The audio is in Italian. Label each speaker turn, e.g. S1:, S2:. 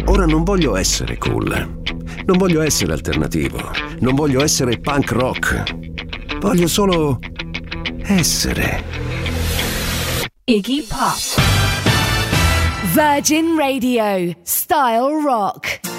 S1: Ora non voglio essere cool. Non voglio essere alternativo. Non voglio essere punk rock. Voglio solo essere.
S2: Iggy Pop. Virgin Radio. Style Rock.